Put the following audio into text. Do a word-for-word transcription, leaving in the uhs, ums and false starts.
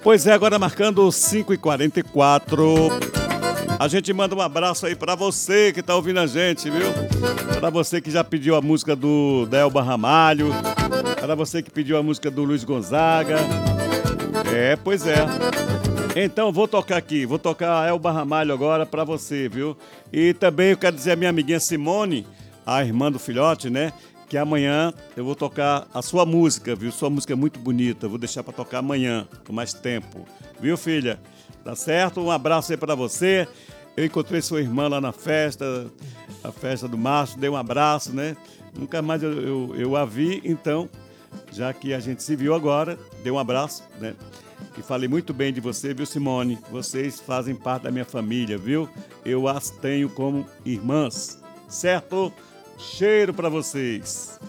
Pois é, agora marcando cinco e quarenta e quatro. A gente manda um abraço aí pra você que tá ouvindo a gente, viu? Pra você que já pediu a música do Delba Ramalho, pra você que pediu a música do Luiz Gonzaga. É, pois é. Então vou tocar aqui, vou tocar Elba Ramalho agora pra você, viu? E também eu quero dizer a minha amiguinha Simone, a irmã do filhote, né? Que amanhã eu vou tocar a sua música, viu? Sua música é muito bonita, vou deixar pra tocar amanhã, com mais tempo. Viu, filha? Tá certo? Um abraço aí pra você. Eu encontrei sua irmã lá na festa, a festa do Márcio, dei um abraço, né? Nunca mais eu, eu, eu a vi, então, já que a gente se viu agora, dei um abraço, né? E falei muito bem de você, viu, Simone? Vocês fazem parte da minha família, viu? Eu as tenho como irmãs, certo? Cheiro pra vocês.